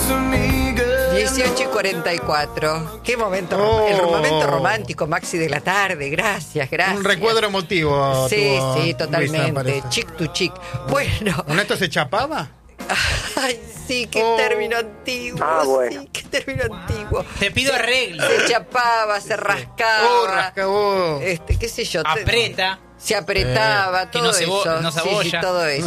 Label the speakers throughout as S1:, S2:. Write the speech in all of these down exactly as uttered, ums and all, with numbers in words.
S1: dieciocho y cuarenta y cuatro. Qué momento,
S2: Oh.
S1: el momento romántico, Maxi, de la tarde. Gracias, gracias.
S2: Un recuadro emotivo.
S1: Sí,
S2: tuvo
S1: sí,
S2: Luisa,
S1: totalmente.
S2: parece.
S1: Chic to chic. Bueno.
S2: ¿Un esto se chapaba?
S1: Ay, sí, qué
S2: Oh.
S1: término antiguo.
S3: Ah, bueno.
S1: Sí, qué término antiguo.
S4: Te pido arreglo.
S1: Se chapaba, se rascaba.
S2: Oh, rascabó.
S1: Este, qué sé yo. te-
S4: Aprieta.
S1: Se apretaba,
S4: Eh, que
S1: todo
S4: no cebo-
S1: eso.
S4: no
S1: Sí, sí,
S4: cebolla.
S1: todo eso.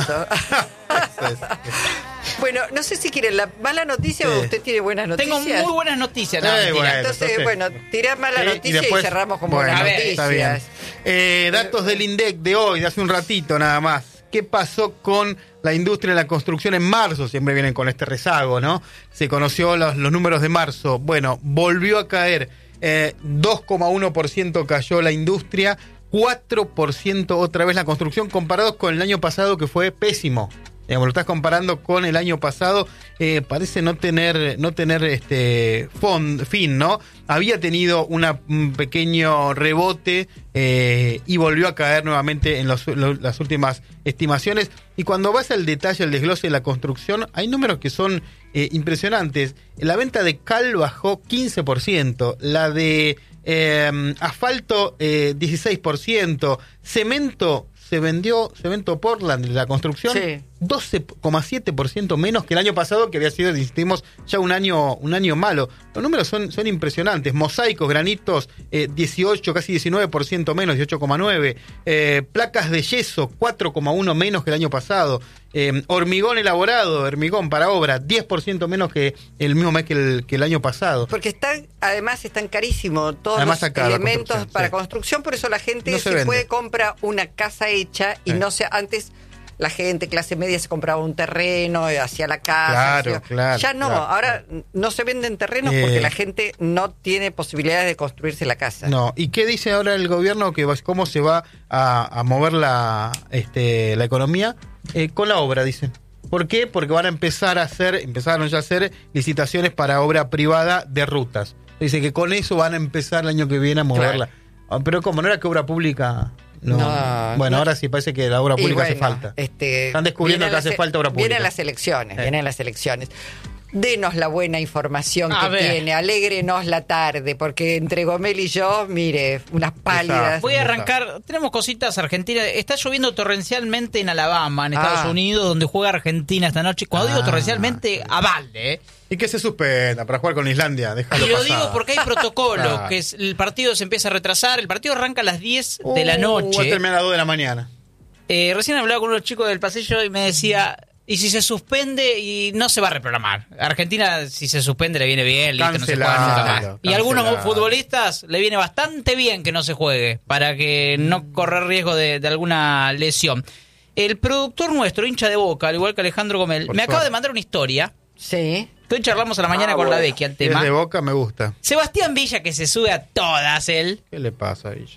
S2: Eso es.
S1: Bueno, no sé si quieren la mala noticia
S2: Sí.
S1: o usted tiene buenas
S4: Tengo
S1: noticias.
S4: muy buenas noticias.
S2: Eh,
S4: No, mentira.
S2: bueno.
S1: Entonces,
S2: entonces-
S1: bueno, tirá mala
S2: Sí,
S1: noticia y,
S2: después-
S1: cerramos con
S2: bueno,
S1: buenas
S4: a ver,
S1: noticias.
S2: Está bien. Eh, datos del INDEC de hoy, de hace un ratito nada más. ¿Qué pasó con la industria de la construcción en marzo? Siempre vienen con este rezago, ¿no? Se conoció los, los números de marzo. Bueno, volvió a caer. Eh, dos coma uno por ciento cayó la industria, cuatro por ciento otra vez la construcción, comparados con el año pasado que fue pésimo. Digamos, lo estás comparando con el año pasado, eh, parece no tener no tener este fond, fin, ¿no? Había tenido una, un pequeño rebote eh, y volvió a caer nuevamente en los, lo, las últimas estimaciones. Y cuando vas al detalle, al desglose de la construcción, hay números que son eh, impresionantes. La venta de cal bajó quince por ciento, la de eh, asfalto eh, dieciséis por ciento, cemento se vendió, cemento Portland de la construcción,
S1: Sí.
S2: doce coma siete por ciento menos que el año pasado, que había sido, insistimos, ya un año un año malo. Los números son, son impresionantes. Mosaicos, granitos, eh, dieciocho, casi diecinueve por ciento menos, dieciocho coma nueve. Eh, placas de yeso, cuatro coma uno menos que el año pasado. Eh, hormigón elaborado, hormigón para obra, diez por ciento menos que el mismo mes que el, que el año pasado.
S1: Porque están, además están carísimos todos
S2: Además
S1: los
S2: acá la
S1: elementos
S2: construcción,
S1: para
S2: sí.
S1: construcción, por eso la gente
S2: No
S1: se,
S2: se vende.
S1: puede comprar una casa hecha y
S2: Sí.
S1: no se antes la gente clase media se compraba un terreno, eh, hacía la casa.
S2: Claro,
S1: hacía-
S2: claro,
S1: ya no,
S2: claro.
S1: ahora no se venden terrenos
S2: Eh.
S1: porque la gente no tiene posibilidades de construirse la casa.
S2: No, ¿y qué dice ahora el gobierno? Que va- cómo se va a, a mover la este la economía eh, con la obra, dicen. ¿Por qué? Porque van a empezar a hacer, empezaron ya a hacer licitaciones para obra privada de rutas. Dice que con eso van a empezar el año que viene a moverla. Ah, pero como no era que obra pública. No.
S1: No,
S2: bueno,
S1: no.
S2: ahora sí parece que la obra
S1: Y
S2: pública hace
S1: bueno,
S2: falta.
S1: este,
S2: Están descubriendo
S1: vienen
S2: que
S1: las
S2: hace
S1: e-
S2: falta obra pública.
S1: Vienen las elecciones,
S2: Eh.
S1: vienen las elecciones. Denos la buena información
S4: A
S1: que
S4: ver.
S1: tiene, alégrenos la tarde, porque entre Gomel y yo, mire, unas pálidas.
S4: Voy a arrancar, tenemos cositas argentinas. Está lloviendo torrencialmente en Alabama, en Estados
S1: Ah.
S4: Unidos, donde juega Argentina esta noche. Cuando digo
S2: Ah.
S4: torrencialmente, a balde, ¿eh?
S2: Y que se suspenda para jugar con Islandia. Déjalo
S4: Y lo
S2: pasar.
S4: digo porque hay protocolo,
S2: Claro.
S4: que es, el partido se empieza a retrasar. El partido arranca a las diez de la
S2: Uh, Va a
S4: noche.
S2: terminar a las dos de la mañana.
S4: Eh, recién hablaba con unos chicos del pasillo y me decía, ¿y si se suspende y no se va a reprogramar? Argentina, si se suspende, le viene bien, listo, no se juega
S2: Cancelado,
S4: nunca más. Y a algunos
S2: cancelado.
S4: futbolistas le viene bastante bien que no se juegue, para que no correr riesgo de, de alguna lesión. El productor nuestro, hincha de Boca, al igual que Alejandro Gomel,
S2: Por
S4: me acaba
S2: suerte.
S4: de mandar una historia,
S1: Sí.
S4: que hoy charlamos a la mañana
S3: Ah,
S4: con la
S3: bueno.
S4: Becky al
S2: Si es
S4: tema.
S2: de Boca, me gusta.
S4: Sebastián Villa, que se sube a todas él,
S2: ¿Qué le pasa a ella?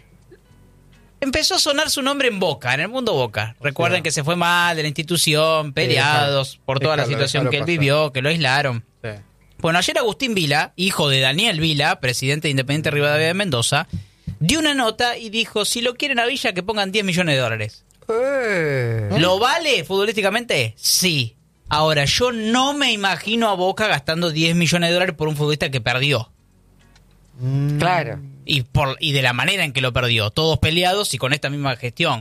S4: empezó a sonar su nombre en Boca, en el mundo Boca. Recuerden
S2: sea,
S4: que se fue mal de la institución, peleados
S2: déjalo,
S4: por toda la
S2: déjalo,
S4: situación
S2: déjalo
S4: que él
S2: pasar.
S4: vivió, que lo aislaron.
S2: Sí.
S4: Bueno, ayer Agustín Vila, hijo de Daniel Vila, presidente de Independiente Rivadavia de Mendoza, dio una nota y dijo, si lo quieren a Villa, que pongan diez millones de dólares.
S1: Eh.
S4: ¿Lo vale futbolísticamente? Sí. Ahora, yo no me imagino a Boca gastando diez millones de dólares por un futbolista que perdió.
S2: Mm.
S1: Claro.
S4: Y, por, y de la manera en que lo perdió. Todos peleados y con esta misma gestión.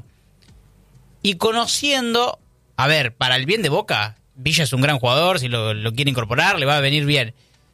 S4: Y conociendo, a ver, para el bien de Boca, Villa es un gran jugador, si lo, lo quiere incorporar, le va a venir bien.